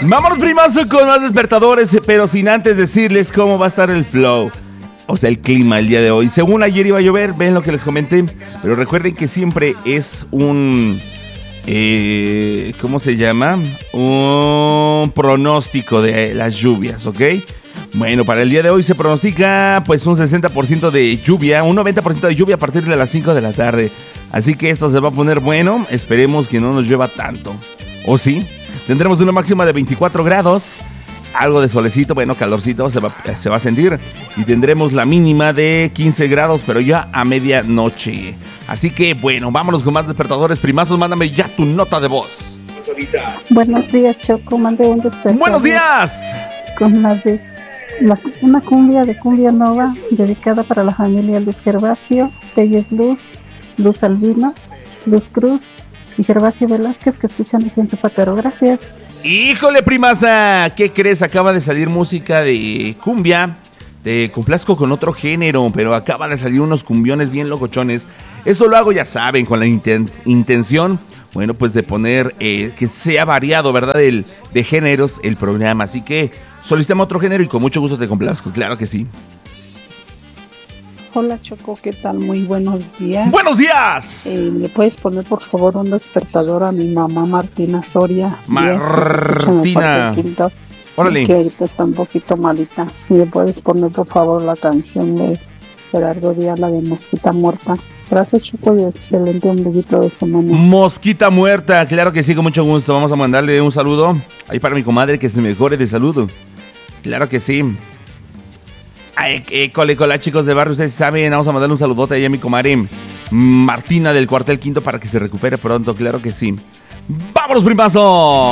Vámonos, primazo, con más despertadores, pero sin antes decirles cómo va a estar el flow. O sea, el clima el día de hoy. Según ayer iba a llover, ven lo que les comenté. Pero recuerden que siempre es un... ¿cómo se llama? Un pronóstico de las lluvias, ¿ok? Bueno, para el día de hoy se pronostica pues un 60% de lluvia, un 90% de lluvia a partir de las 5 de la tarde. Así que esto se va a poner bueno. Esperemos que no nos llueva tanto. ¿O sí? Tendremos una máxima de 24 grados. Algo de solecito, bueno, calorcito se va a sentir. Y tendremos la mínima de 15 grados, pero ya a medianoche. Así que, bueno, vámonos con más despertadores. Primazos, mándame ya tu nota de voz. Buenos días, Choco. Mande un despertador. ¡Buenos días! Con una cumbia de Cumbia Nova, dedicada para la familia Luz Gervasio, Telles Luz, Luz Albino, Luz Cruz y Gervasio Velázquez, que escuchan aquí en Zapatero. Gracias. ¡Híjole, primaza! ¿Qué crees? Acaba de salir música de cumbia. Te complazco con otro género, pero acaba de salir unos cumbiones bien locochones. Esto lo hago, ya saben, con la intención, bueno, pues de poner que sea variado, ¿verdad? De géneros el programa. Así que solicitemos otro género y con mucho gusto te complazco, claro que sí. Hola, Choco, ¿qué tal? Muy buenos días. ¡Buenos días! ¿Le puedes poner, por favor, un despertador a mi mamá Martina Soria? Martina. Órale. Que ahorita está un poquito malita. Si le puedes poner, por favor, la canción de Gerardo Díaz, la de Mosquita Muerta. Gracias, Choco, y excelente ombliguito de semana. Mosquita Muerta, claro que sí, con mucho gusto. Vamos a mandarle un saludo ahí para mi comadre, que se mejore de salud. Claro que sí. Ay, cola, chicos de barrio, ustedes saben, vamos a mandarle un saludote ahí a mi comadre Martina del Cuartel Quinto para que se recupere pronto, claro que sí. ¡Vámonos, primazo!